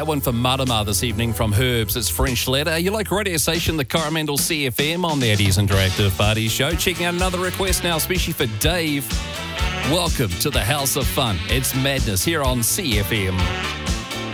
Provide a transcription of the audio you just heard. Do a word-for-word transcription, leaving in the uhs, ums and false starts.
one for Marama this evening from Herbs. It's French Letter. You like radio station, the Coromandel C F M on the Eddie's Interactive Party Show. Checking out another request now, especially for Dave. Welcome to the House of Fun. It's madness here on C F M.